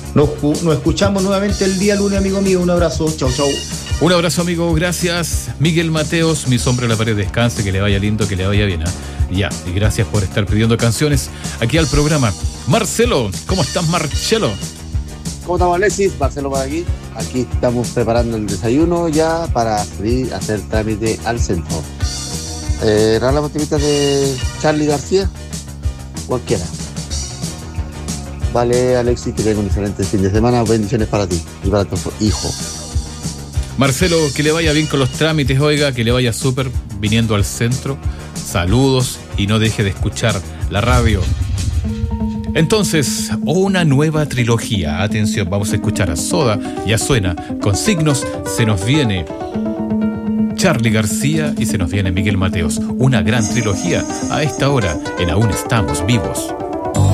Nos escuchamos nuevamente el día lunes, amigo mío. Un abrazo. Chau, chau. Un abrazo, amigo. Gracias. Miguel Mateos, mi sombra en la pared, descanse, que le vaya lindo, que le vaya bien. Ya, y gracias por estar pidiendo canciones aquí al programa. Marcelo, ¿cómo estás, Marcelo? ¿Cómo estamos, Alexis? Marcelo por aquí. Aquí estamos preparando el desayuno ya para salir a hacer trámite al centro. ¿La motivita de Charly García? Cualquiera. Vale, Alexis, que tenga un excelente fin de semana. Bendiciones para ti y para tu hijo. Marcelo, que le vaya bien con los trámites, oiga, que le vaya súper viniendo al centro. Saludos y no deje de escuchar la radio. Entonces, una nueva trilogía. Atención, vamos a escuchar a Soda, ya suena, con signos, se nos viene Charly García y se nos viene Miguel Mateos. Una gran trilogía a esta hora en Aún Estamos Vivos.